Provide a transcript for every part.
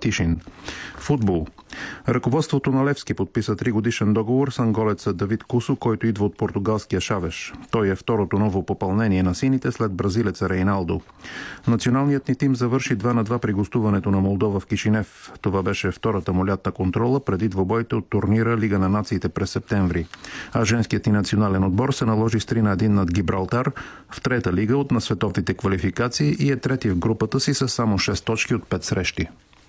Тишин. Футбол. Ръководството на Левски подписа 3-годишен договор с анголеца Давид Кусо, който идва от португалския Шавеш. Той е второто ново попълнение на сините след бразилеца Рейналдо. Националният ни тим завърши 2-2 при гостуването на Молдова в Кишинев. Това беше втората му лятна контрола преди двобоите от турнира Лига на нациите през септември. А женският и национален отбор се наложи с 3-1 над Гибралтар в трета лига от на световните квалификации и е трети в групата си с само 6 точки от 5 срещи.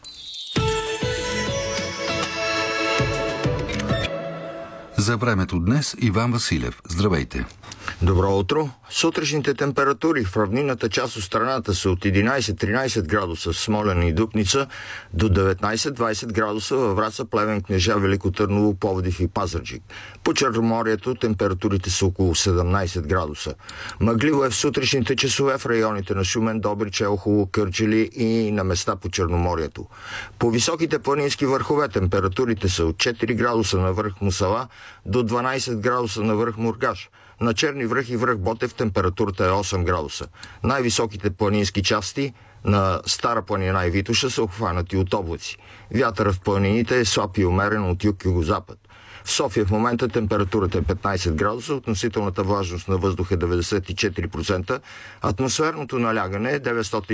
За времето днес Иван Василев. Здравейте! Добро утро! Сутрешните температури в равнинната част от страната са от 11-13 градуса в Смолян и Дупница до 19-20 градуса във Враца, Плевен, Кнежа, Велико Търново, Пловдив и Пазарджик. По Черноморието температурите са около 17 градуса. Мъгливо е в сутрешните часове в районите на Шумен, Добрич, Елхово, Кърджали и на места по Черноморието. По високите планински върхове температурите са от 4 градуса на връх Мусала до 12 градуса на връх Мургаш. На Черни връх и връх Ботев температурата е 8 градуса. Най-високите планински части на Стара планина и Витоша са обхванати от облаци. Вятърът в планините е слаб и умерен от юг-югозапад. В София в момента температурата е 15 градуса, относителната влажност на въздуха е 94%, атмосферното налягане е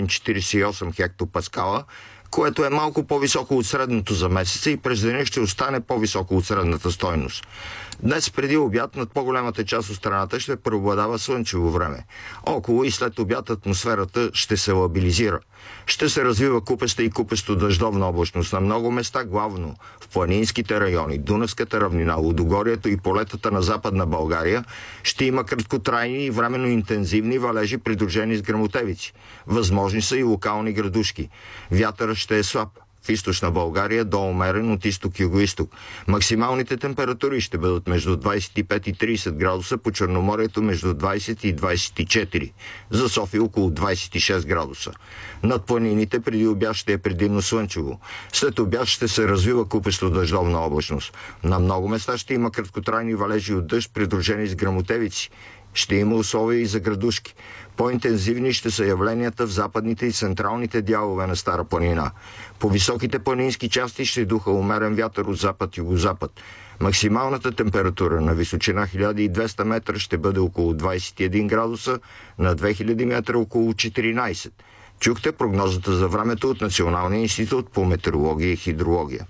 948 хектопаскала, което е малко по-високо от средното за месеца и през деня ще остане по-високо от средната стойност. Днес преди обяд над по-голямата част от страната ще преобладава слънчево време. Около и след обяд атмосферата ще се лабилизира. Ще се развива купеста и купесто дъждовна облачност на много места, главно в планинските райони, Дунавската равнина, Лудогорието и полетата на Западна България. Ще има краткотрайни и временно интензивни валежи, придружени с гръмотевици. Възможни са и локални градушки. Вятърът ще е слаб. В източна България до умерен от изток-юго-исток. Максималните температури ще бъдат между 25 и 30 градуса, по Черноморието между 20 и 24. За София около 26 градуса. Над планините преди обяд ще е предимно слънчево. След обяд ще се развива купесто дъждовна облачност. На много места ще има краткотрайни валежи от дъжд, придружени с гръмотевици. Ще има условия и за градушки. По-интензивни ще са явленията в западните и централните дялове на Стара планина. По високите планински части ще духа умерен вятър от запад-югозапад. Максималната температура на височина 1200 метра ще бъде около 21 градуса, на 2000 метра около 14. Чухте прогнозата за времето от Националния институт по метеорология и хидрология.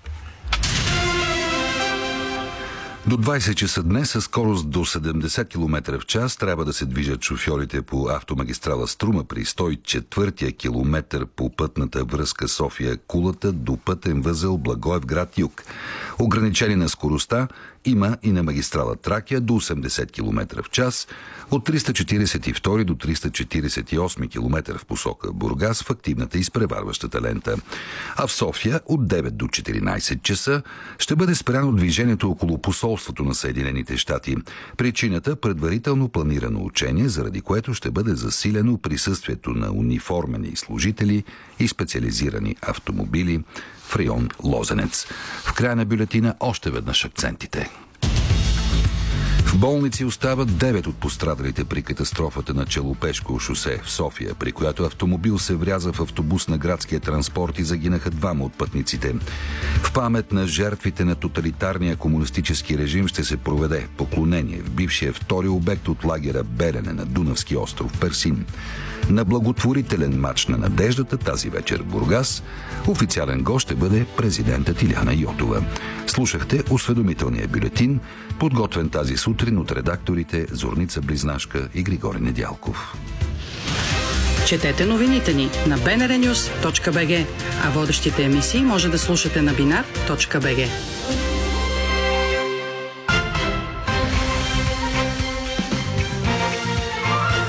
До 20 часа днес със скорост до 70 км в час трябва да се движат шофьорите по автомагистрала Струма при 104-я километър по пътната връзка София-Кулата до пътен възел Благоевград-Юг. Ограничение на скоростта има и на магистрала Тракия до 80 км в час, от 342 до 348 км в посока Бургас в активната изпреварващата лента. А в София от 9 до 14 часа ще бъде спряно движението около посолството на Съединените щати. Причината – предварително планирано учение, заради което ще бъде засилено присъствието на униформени служители и специализирани автомобили в район Лозенец. В края на бюлетина още веднъж акцентите. В болници остават 9 от пострадалите при катастрофата на Челопешко шосе в София, при която автомобил се вряза в автобус на градския транспорт и загинаха 2 от пътниците. В памет на жертвите на тоталитарния комунистически режим ще се проведе поклонение в бившия втори обект от лагера Белене на Дунавски остров Персин. На благотворителен мач на надеждата тази вечер в Бургас официален гост ще бъде президентът Иляна Йотова. Слушахте осведомителния бюлетин, подготвен тази сутрин от редакторите Зорница Близнашка и Григорий Недялков. Четете новините ни на bnrnews.bg, а водещите емисии може да слушате на binar.bg.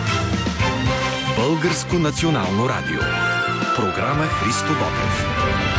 Българско национално радио. Програма Христо Ботев.